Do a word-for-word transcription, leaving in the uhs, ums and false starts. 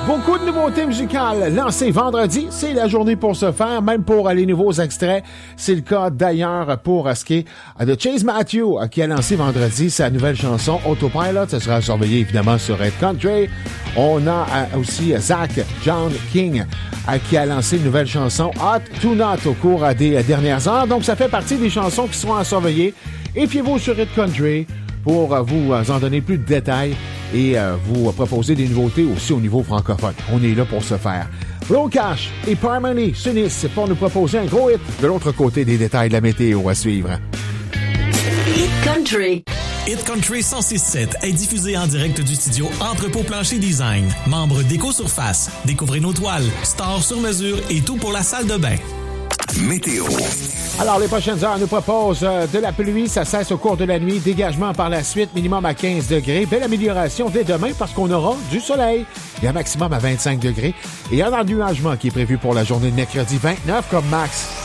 Beaucoup de nouveautés musicales lancées vendredi. C'est la journée pour se faire, même pour les nouveaux extraits. C'est le cas d'ailleurs pour ce qui est de Chase Matthew, qui a lancé vendredi sa nouvelle chanson Autopilot. Ça sera surveillé évidemment sur Red Country. On a aussi Zach John King, qui a lancé une nouvelle chanson Hot to Not au cours des dernières heures. Donc ça fait partie des chansons qui seront à surveiller. Et fiez-vous sur Red Country pour vous en donner plus de détails et euh, vous proposer des nouveautés aussi au niveau francophone. On est là pour ce faire. Low Cash et Parmony s'unissent pour nous proposer un gros hit. De l'autre côté des détails de la météo à suivre. Hit Country. Hit Country cent six sept est diffusé en direct du studio Entrepôt Plancher Design. Membre d'Éco-Surface. Découvrez nos toiles, stores sur mesure et tout pour la salle de bain. Météo. Alors, les prochaines heures nous proposent euh, de la pluie. Ça cesse au cours de la nuit. Dégagement par la suite, minimum à quinze degrés. Belle amélioration dès demain parce qu'on aura du soleil. Il y a un maximum à vingt-cinq degrés. Et un ennuagement qui est prévu pour la journée de mercredi vingt-neuf comme max.